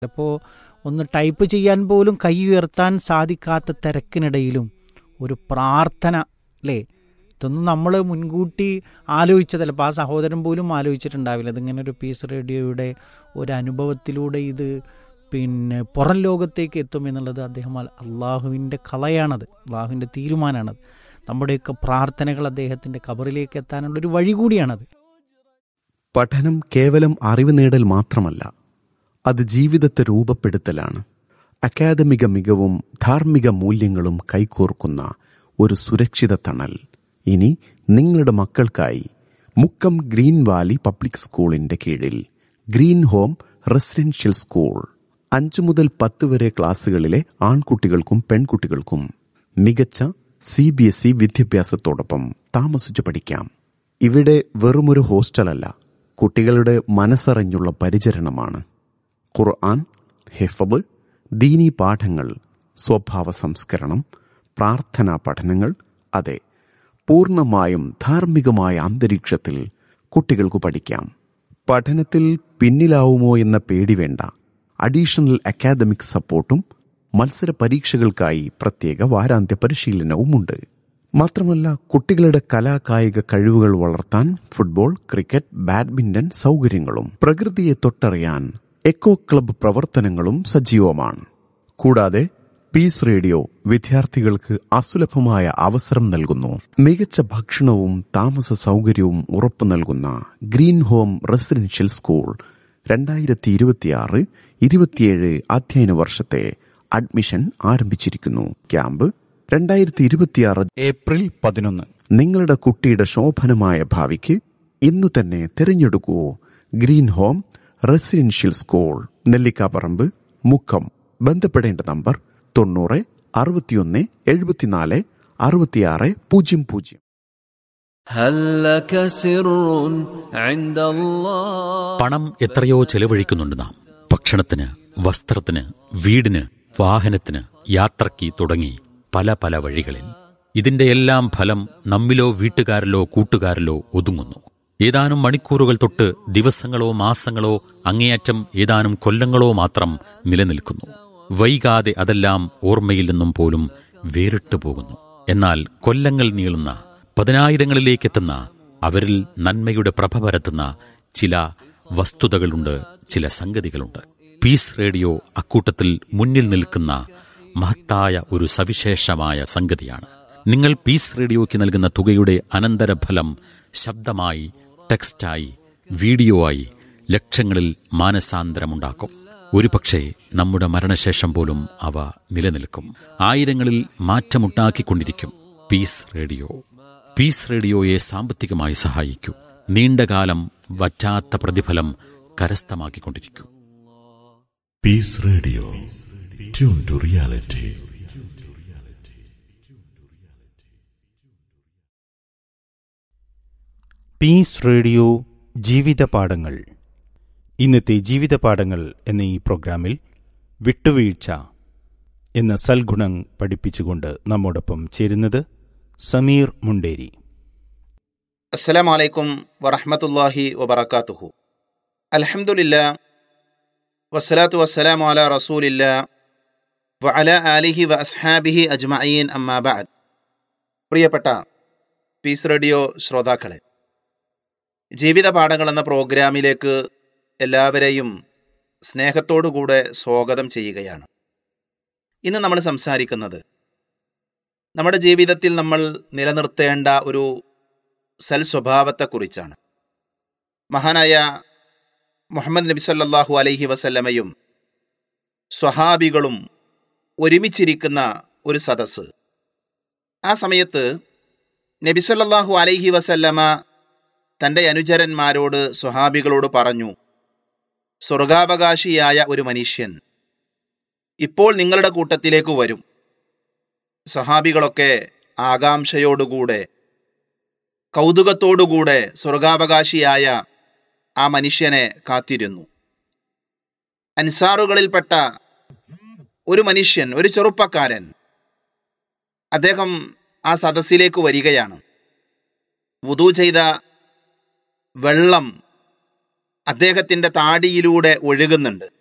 അപ്പോൾ ഒന്ന് ടൈപ്പ് ചെയ്യാൻ പോലും കൈ ഉയർത്താൻ സാധിക്കാത്ത തിരക്കിനിടയിലും ഒരു പ്രാർത്ഥന, അല്ലേ? ഇതൊന്നും നമ്മൾ മുൻകൂട്ടി ആലോചിച്ചതല്ല. അപ്പോൾ ആ സഹോദരൻ പോലും ആലോചിച്ചിട്ടുണ്ടാവില്ല ഇതിങ്ങനെ ഒരു പീസ് റേഡിയോയുടെ ഒരു അനുഭവത്തിലൂടെ ഇത് പുറം ലോകത്തേക്ക് എത്തുമെന്നുള്ളത്. അദ്ദേഹം അള്ളാഹുവിൻ്റെ കലയാണത്, അള്ളാഹുവിൻ്റെ തീരുമാനമാണത്. നമ്മുടെയൊക്കെ പ്രാർത്ഥനകൾ അദ്ദേഹത്തിൻ്റെ ഖബറിലേക്ക് എത്താനുള്ളൊരു വഴി കൂടിയാണത്. പഠനം കേവലം അറിവ് നേടൽ മാത്രമല്ല, അത് ജീവിതത്തെ രൂപപ്പെടുത്തലാണ്. അക്കാദമിക മികവും ധാർമ്മിക മൂല്യങ്ങളും കൈകോർക്കുന്ന ഒരു സുരക്ഷിത തണൽ ഇനി നിങ്ങളുടെ മക്കൾക്കായി മുക്കം ഗ്രീൻ വാലി പബ്ലിക് സ്കൂളിന്റെ കീഴിൽ ഗ്രീൻ ഹോം റെസിഡൻഷ്യൽ സ്കൂൾ. 5 മുതൽ 10 വരെ ക്ലാസുകളിലെ ആൺകുട്ടികൾക്കും പെൺകുട്ടികൾക്കും മികച്ച CBSE വിദ്യാഭ്യാസത്തോടൊപ്പം താമസിച്ചു പഠിക്കാം. ഇവിടെ വെറുമൊരു ഹോസ്റ്റലല്ല, കുട്ടികളുടെ മനസ്സറിഞ്ഞുള്ള പരിചരണമാണ്. ഖുർആൻ, ഹിഫ്ള്, ദീനീ പാഠങ്ങൾ, സ്വഭാവ സംസ്കരണം, പ്രാർത്ഥനാ പഠനങ്ങൾ. അതെ, പൂർണ്ണമായും ധാർമ്മികമായ അന്തരീക്ഷത്തിൽ കുട്ടികൾക്ക് പഠിക്കാം. പഠനത്തിൽ പിന്നിലാവുമോ എന്ന പേടി വേണ്ട. അഡീഷണൽ അക്കാദമിക് സപ്പോർട്ടും മത്സര പരീക്ഷകൾക്കായി പ്രത്യേക വാരാന്ത്യ പരിശീലനവുമുണ്ട്. മാത്രമല്ല, കുട്ടികളുടെ കലാകായിക കഴിവുകൾ വളർത്താൻ ഫുട്ബോൾ, ക്രിക്കറ്റ്, ബാഡ്മിന്റൺ സൗകര്യങ്ങളും പ്രകൃതിയെ തൊട്ടറിയാൻ എക്കോ ക്ലബ്ബ് പ്രവർത്തനങ്ങളും സജീവമാണ്. കൂടാതെ പീസ് റേഡിയോ വിദ്യാർത്ഥികൾക്ക് അസുലഭമായ അവസരം നൽകുന്നു. മികച്ച ഭക്ഷണവും താമസ സൗകര്യവും ഉറപ്പു നൽകുന്ന ഗ്രീൻ ഹോം റെസിഡൻഷ്യൽ സ്കൂൾ 2026-27 അധ്യയന വർഷത്തെ അഡ്മിഷൻ ആരംഭിച്ചിരിക്കുന്നു. Camp 2026 April 11. നിങ്ങളുടെ കുട്ടിയുടെ ശോഭനമായ ഭാവിക്ക് ഇന്നു തന്നെ തിരഞ്ഞെടുക്കൂ green home residential school, Nellikkaparamba, Mukkam. ബന്ധപ്പെടേണ്ട നമ്പർ 90 61 74 66 00. പണം എത്രയോ ചെലവഴിക്കുന്നുണ്ട് നാം. ഭക്ഷണത്തിന്, വസ്ത്രത്തിന്, വീടിന്, വാഹനത്തിന്, യാത്രയ്ക്ക് തുടങ്ങി പല പല വഴികളിൽ. ഇതിന്റെ എല്ലാം ഫലം നമ്മിലോ വീട്ടുകാരിലോ കൂട്ടുകാരിലോ ഒതുങ്ങുന്നു. ഏതാനും മണിക്കൂറുകൾ തൊട്ട് ദിവസങ്ങളോ മാസങ്ങളോ അങ്ങേയറ്റം ഏതാനും കൊല്ലങ്ങളോ മാത്രം നിലനിൽക്കുന്നു. വൈകാതെ അതെല്ലാം ഓർമ്മയിൽ നിന്നും പോലും വേറിട്ടു പോകുന്നു. എന്നാൽ കൊല്ലങ്ങൾ നീളുന്ന, പതിനായിരങ്ങളിലേക്കെത്തുന്ന, അവരിൽ നന്മയുടെ പ്രഭ പരത്തുന്ന ചില വസ്തുതകളുണ്ട്, ചില സംഗതികളുണ്ട്. പീസ് റേഡിയോ അക്കൂട്ടത്തിൽ മുന്നിൽ നിൽക്കുന്ന മഹത്തായ ഒരു സവിശേഷമായ സംഗതിയാണ്. നിങ്ങൾ പീസ് റേഡിയോയ്ക്ക് നൽകുന്ന തുകയുടെ അനന്തരഫലം ശബ്ദമായി, ടെക്സ്റ്റായി, വീഡിയോ ആയി ലക്ഷങ്ങളിൽ മാനസാന്തരമുണ്ടാക്കും. ഒരുപക്ഷെ നമ്മുടെ മരണശേഷം പോലും അവ നിലനിൽക്കും. ആയിരങ്ങളിൽ മാറ്റമുണ്ടാക്കിക്കൊണ്ടിരിക്കും. Piece radio. പീസ് റേഡിയോയെ സാമ്പത്തികമായി സഹായിക്കൂ. നീണ്ടകാലം വറ്റാത്ത പ്രതിഫലം കരസ്ഥമാക്കിക്കൊണ്ടിരിക്കൂ. Piece radio, tune to reality. Piece radio ജീവിതപാഠങ്ങൾ. ഇന്നത്തെ ജീവിതപാഠങ്ങൾ എന്ന ഈ പ്രോഗ്രാമിൽ വിട്ടുവീഴ്ച എന്ന സൽഗുണം പഠിപ്പിച്ചുകൊണ്ട് നമ്മോടൊപ്പം ചേരുന്നത് സമീർ മുണ്ടേരി. അസ്സലാമു അലൈക്കും വറഹ്മത്തുള്ളാഹി വബറകാതുഹു. അൽഹംദുലില്ലാ വസ്സലാത്തു വസ്സലാമു അലാ റസൂലില്ലാ വഅലാ ആലിഹി വഅസ്ഹാബിഹി അജ്മഈൻ, അമ്മാ ബഅദ്. പ്രിയപ്പെട്ട പീസ് റേഡിയോ ശ്രോതാക്കളെ, ജീവിത പാഠങ്ങൾ എന്ന പ്രോഗ്രാമിലേക്ക് എല്ലാവരെയും സ്നേഹത്തോടുകൂടെ സ്വാഗതം ചെയ്യുകയാണ്. ഇന്ന് നമ്മൾ സംസാരിക്കുന്നത് നമ്മുടെ ജീവിതത്തിൽ നമ്മൾ നിലനിർത്തേണ്ട ഒരു സൽസ്വഭാവത്തെക്കുറിച്ചാണ്. മഹാനായ മുഹമ്മദ് നബി സല്ലല്ലാഹു അലൈഹി വസല്ലമയും സ്വഹാബികളും ഒരുമിച്ചിരിക്കുന്ന ഒരു സദസ്സ്. ആ സമയത്ത് നബി സല്ലല്ലാഹു അലൈഹി വസല്ലമ തൻ്റെ അനുചരന്മാരോട്, സ്വഹാബികളോട് പറഞ്ഞു, സ്വർഗാവകാശിയായ ഒരു മനുഷ്യൻ ഇപ്പോൾ നിങ്ങളുടെ കൂട്ടത്തിലേക്ക് വരും. സ്വഹാബികളൊക്കെ ആകാംക്ഷയോടുകൂടെ, കൗതുകത്തോടുകൂടെ സ്വർഗാവകാശിയായ ആ മനുഷ്യനെ കാത്തിരുന്നു. അൻസാറുകളിൽപ്പെട്ട ഒരു മനുഷ്യൻ, ഒരു ചെറുപ്പക്കാരൻ, അദ്ദേഹം ആ സദസ്സിലേക്ക് വരികയാണ്. വുദൂ ചെയ്ത വെള്ളം അദ്ദേഹത്തിൻ്റെ താടിയിലൂടെ ഒഴുകുന്നുണ്ട്.